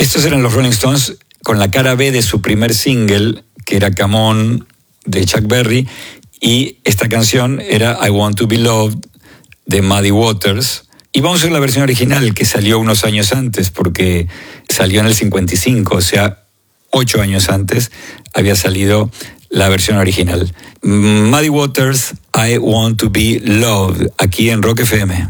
Estos eran los Rolling Stones con la cara B de su primer single, que era Come On, de Chuck Berry, y esta canción era I Want to Be Loved, de Muddy Waters. Y vamos a ver la versión original, que salió unos años antes, porque salió en el 55, o sea, 8 años antes había salido la versión original. Muddy Waters, I Want to Be Loved, aquí en Rock FM.